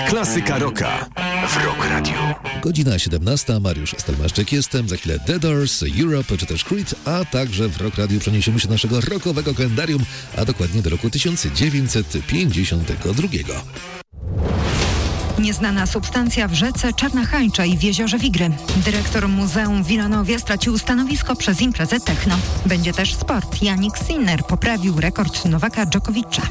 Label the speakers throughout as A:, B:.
A: Klasyka rocka w Rock Radio.
B: Godzina 17, Mariusz Stelmaszczyk jestem, za chwilę The Doors, Europe czy też Creed, a także w Rock Radio przeniesiemy się do naszego rockowego kalendarium, a dokładnie do roku 1952.
C: Nieznana substancja w rzece Czarna Hańcza i w jeziorze Wigry. Dyrektor Muzeum w Wilanowie stracił stanowisko przez imprezę techno. Będzie też sport. Jannik Sinner poprawił rekord Nowaka Dżokowicza.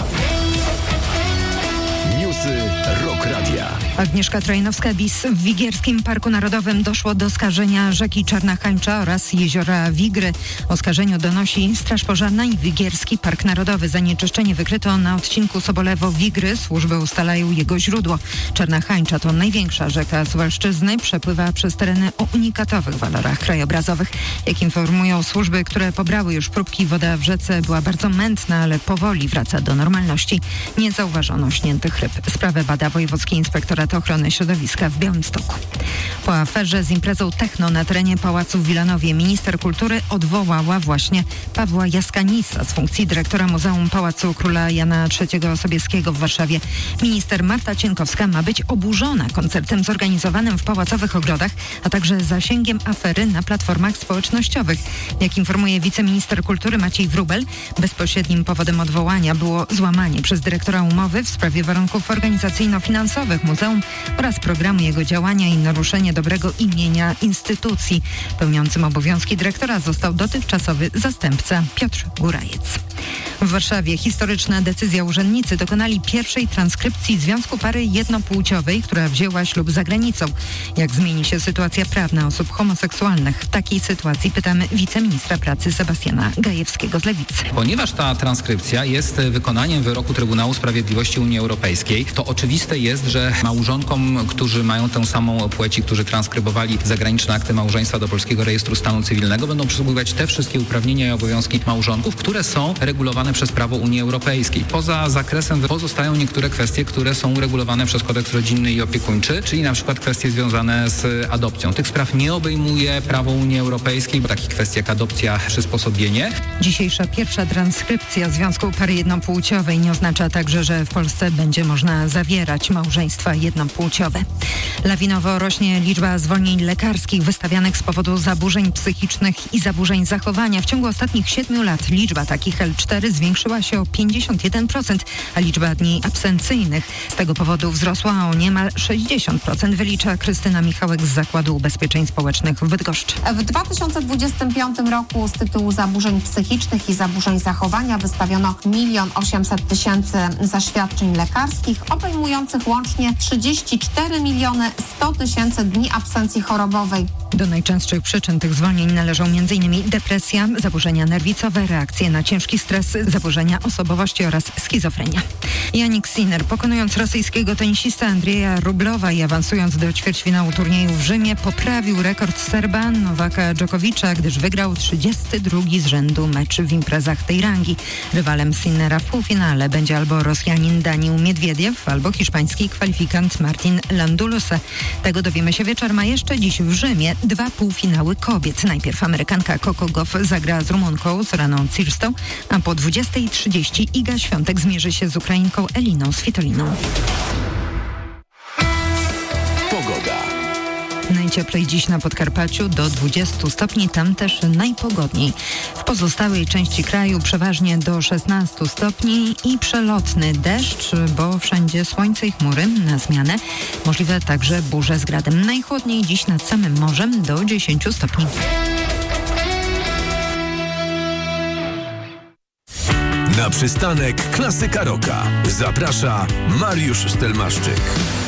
A: Newsy Rock Radia.
C: Agnieszka Trojanowska-Bis. W Wigierskim Parku Narodowym doszło do skażenia rzeki Czarna Hańcza oraz jeziora Wigry. O skażeniu donosi Straż Pożarna i Wigierski Park Narodowy. Zanieczyszczenie wykryto na odcinku Sobolewo-Wigry. Służby ustalają jego źródło. Czarna Hańcza to największa rzeka Suwalszczyzny. Przepływa przez tereny o unikatowych walorach krajobrazowych. Jak informują służby, które pobrały już próbki, woda w rzece była bardzo mętna, ale powoli wraca do normalności. Nie zauważono śniętych ryb. Sprawę bada Wojewódzki Inspektorat Ochrony Środowiska w Białymstoku. Po aferze z imprezą techno na terenie Pałacu w Wilanowie minister kultury odwołała właśnie Pawła Jaskanisa z funkcji dyrektora Muzeum Pałacu Króla Jana III Sobieskiego w Warszawie. Minister Marta Cienkowska ma być oburzona koncertem zorganizowanym w pałacowych ogrodach, a także zasięgiem afery na platformach społecznościowych. Jak informuje wiceminister kultury Maciej Wróbel, bezpośrednim powodem odwołania było złamanie przez dyrektora umowy w sprawie warunków organizacyjno-finansowych muzeum oraz programu jego działania i naruszenie dobrego imienia instytucji. Pełniącym obowiązki dyrektora został dotychczasowy zastępca Piotr Górajec. W Warszawie historyczna decyzja. Urzędnicy dokonali pierwszej transkrypcji związku pary jednopłciowej, która wzięła ślub za granicą. Jak zmieni się sytuacja prawna osób homoseksualnych? W takiej sytuacji pytamy wiceministra pracy Sebastiana Gajewskiego z Lewicy.
D: Ponieważ ta transkrypcja jest wykonaniem wyroku Trybunału Sprawiedliwości Unii Europejskiej, to oczywiste jest, że małżonkom, którzy mają tę samą płeć i którzy transkrybowali zagraniczne akty małżeństwa do Polskiego Rejestru Stanu Cywilnego, będą przysługiwać te wszystkie uprawnienia i obowiązki małżonków, które są regulowane przez prawo Unii Europejskiej. Poza zakresem pozostają niektóre kwestie, które są uregulowane przez kodeks rodzinny i opiekuńczy, czyli na przykład kwestie związane z adopcją. Tych spraw nie obejmuje prawo Unii Europejskiej, bo takich kwestii jak adopcja, przysposobienie.
C: Dzisiejsza pierwsza transkrypcja związku pary jednopłciowej nie oznacza także, że w Polsce będzie można zawierać małżeństwa jednopłciowe. Lawinowo rośnie liczba zwolnień lekarskich wystawianych z powodu zaburzeń psychicznych i zaburzeń zachowania. W ciągu ostatnich 7 lat liczba takich L4 zwiększyła się o 51%, a liczba dni absencyjnych z tego powodu wzrosła o niemal 60%, wylicza Krystyna Michałek z Zakładu Ubezpieczeń Społecznych w Bydgoszczy.
E: W 2025 roku z tytułu zaburzeń psychicznych i zaburzeń zachowania wystawiono 1 800 000 zaświadczeń lekarskich, obejmujących łącznie 34 100 000 dni absencji chorobowej.
C: Do najczęstszych przyczyn tych zwolnień należą m.in. depresja, zaburzenia nerwicowe, reakcje na ciężki stres, zaburzenia osobowości oraz schizofrenia. Jannik Sinner, pokonując rosyjskiego tenisista Andrzeja Rublowa i awansując do ćwierćfinału turnieju w Rzymie, poprawił rekord Serba Nowaka Dżokowicza, gdyż wygrał 32 z rzędu mecz w imprezach tej rangi. Rywalem Sinnera w półfinale będzie albo Rosjanin Daniil Miedwiediew, albo hiszpański kwalifikant Martin Landulus. Tego dowiemy się wieczorem, a jeszcze dziś w Rzymie 2 półfinały kobiet. Najpierw Amerykanka Coco Gauff zagra z Rumunką Soraną Cirstą, a po 20:30 Iga Świątek zmierzy się z Ukrainką Eliną Svitoliną.
A: Pogoda.
C: Najcieplej dziś na Podkarpaciu do 20 stopni, tam też najpogodniej. W pozostałej części kraju przeważnie do 16 stopni i przelotny deszcz, bo wszędzie słońce i chmury na zmianę. Możliwe także burze z gradem. Najchłodniej dziś nad samym morzem do 10 stopni.
A: Na przystanek Klasyka Rocka zaprasza Mariusz Stelmaszczyk.